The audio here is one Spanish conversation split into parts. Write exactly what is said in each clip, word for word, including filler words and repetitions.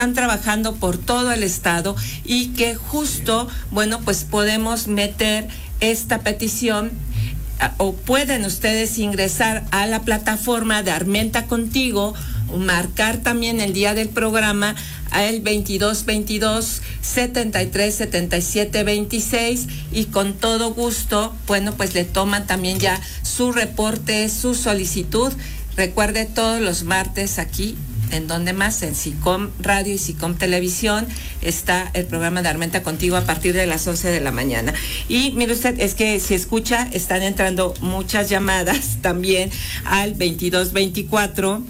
están trabajando por todo el estado y que justo, bueno, pues podemos meter esta petición, o pueden ustedes ingresar a la plataforma de Armenta Contigo, marcar también el día del programa a el veintidós veintidós setenta y tres setenta y siete veintiséis, y con todo gusto, bueno, pues le toman también ya su reporte, su solicitud. Recuerde, todos los martes aquí, en donde más, en SICOM Radio y SICOM Televisión, está el programa de Armenta Contigo a partir de las once de la mañana. Y mire usted, es que si escucha, están entrando muchas llamadas también al veintidós veinticuatro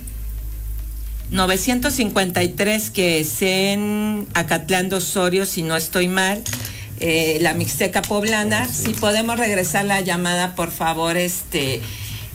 novecientos cincuenta y tres, que es en Acatlán de Osorio, si no estoy mal, eh, la Mixteca Poblana. Si podemos regresar la llamada, por favor, este...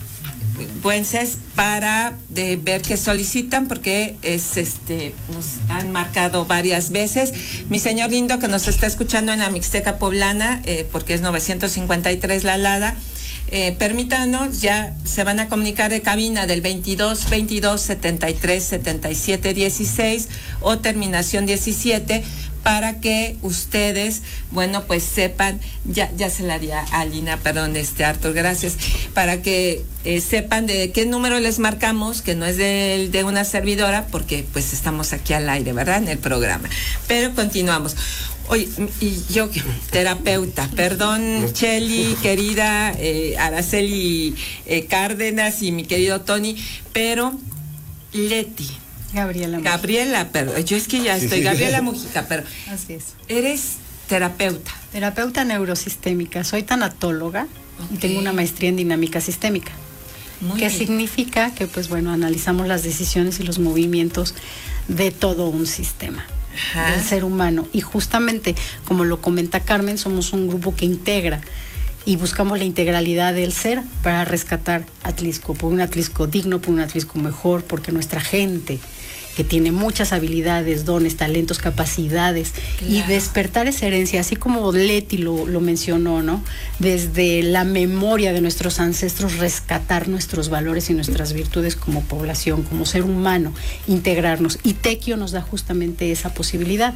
Buences, para de ver qué solicitan, porque es este nos han marcado varias veces. Mi señor lindo que nos está escuchando en la Mixteca Poblana, eh, porque es novecientos cincuenta y tres La Alada, eh, permítanos, ya se van a comunicar de cabina del veintidós veintidós setenta y tres setenta y siete dieciséis o terminación diecisiete, para que ustedes, bueno, pues sepan, ya ya se la di a Alina, perdón, este Arthur, gracias, para que eh, sepan de qué número les marcamos, que no es de, de una servidora, porque pues estamos aquí al aire, ¿verdad?, en el programa. Pero continuamos. Oye, y yo, terapeuta, perdón, Cheli, querida, eh, Araceli eh, Cárdenas y mi querido Tony, pero Leti. Gabriela Mujica. Gabriela, pero yo es que ya estoy, Gabriela Mujica, pero así es. Eres terapeuta. Terapeuta neurosistémica, soy tanatóloga, okay, y tengo una maestría en dinámica sistémica. Muy que bien. Significa que, pues bueno, analizamos las decisiones y los movimientos de todo un sistema. Ajá. Del ser humano. Y justamente, como lo comenta Carmen, somos un grupo que integra y buscamos la integralidad del ser para rescatar Atlisco, por un Atlisco digno, por un Atlisco mejor, porque nuestra gente, que tiene muchas habilidades, dones, talentos, capacidades, claro, y despertar esa herencia, así como Leti lo, lo mencionó, ¿no? Desde la memoria de nuestros ancestros, rescatar nuestros valores y nuestras virtudes como población, como ser humano, integrarnos. Y Tequio nos da justamente esa posibilidad.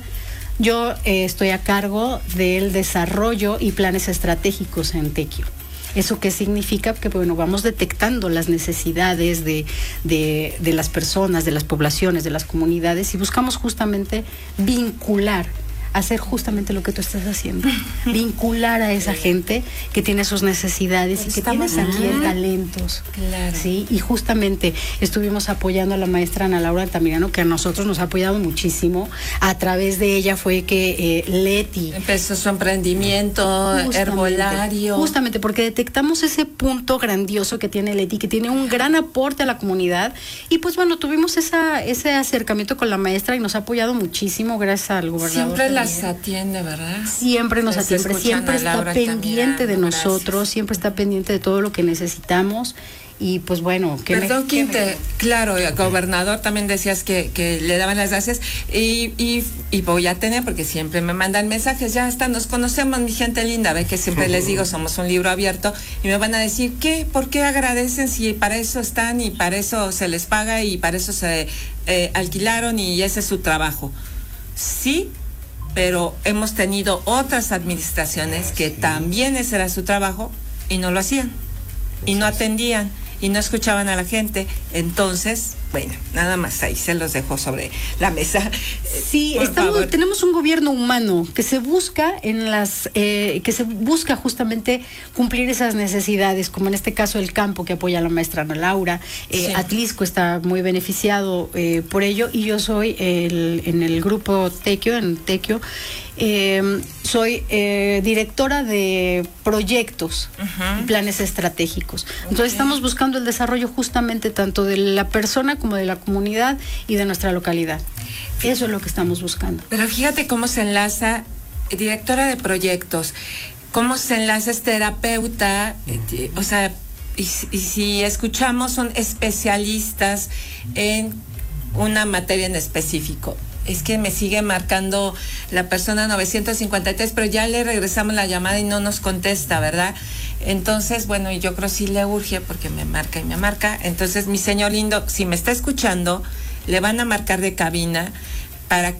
Yo eh, estoy a cargo del desarrollo y planes estratégicos en Tequio. ¿Eso qué significa? Que bueno, vamos detectando las necesidades de, de, de las personas, de las poblaciones, de las comunidades, y buscamos justamente vincular, hacer justamente lo que tú estás haciendo, vincular a esa gente que tiene sus necesidades, pero y que tiene también talentos. Claro. ¿Sí? Y justamente estuvimos apoyando a la maestra Ana Laura Altamirano, que a nosotros nos ha apoyado muchísimo. A través de ella fue que eh, Leti empezó su emprendimiento, justamente, herbolario. Justamente porque detectamos ese punto grandioso que tiene Leti, que tiene un gran aporte a la comunidad. Y pues bueno, tuvimos esa, ese acercamiento con la maestra y nos ha apoyado muchísimo, gracias al gobernador. Siempre la las atiende, ¿verdad? Siempre nos Se atiende, siempre está pendiente de nosotros, gracias, siempre está pendiente de todo lo que necesitamos. Y pues bueno, que Perdón, me, Quinte, me... claro, el gobernador también decías que, que le daban las gracias, y, y, y voy a tener, porque siempre me mandan mensajes, ya hasta nos conocemos, mi gente linda, ve que siempre les digo, somos un libro abierto, y me van a decir, ¿qué? ¿Por qué agradecen si para eso están y para eso se les paga y para eso se eh, alquilaron y ese es su trabajo? Sí, pero hemos tenido otras administraciones que también ese era su trabajo y no lo hacían, y no atendían, y no escuchaban a la gente. Entonces, bueno, nada más ahí se los dejo sobre la mesa. Sí, estamos, tenemos un gobierno humano que se busca en las, eh, que se busca justamente cumplir esas necesidades, como en este caso el campo que apoya a la maestra Ana Laura. Eh, sí. Atlisco está muy beneficiado eh, por ello, y yo soy el, en el grupo Tequio, en Tequio, eh, soy eh, directora de proyectos, uh-huh, y planes estratégicos. Entonces okay, estamos buscando el desarrollo justamente tanto de la persona como de la comunidad y de nuestra localidad. Eso es lo que estamos buscando. Pero fíjate cómo se enlaza, directora de proyectos, cómo se enlaza es terapeuta, eh, o sea, y, y si escuchamos son especialistas en una materia en específico. Es que me sigue marcando la persona novecientos cincuenta y tres, pero ya le regresamos la llamada y no nos contesta, ¿verdad? Entonces, bueno, y yo creo sí le urge porque me marca y me marca. Entonces, mi señor lindo, si me está escuchando, le van a marcar de cabina para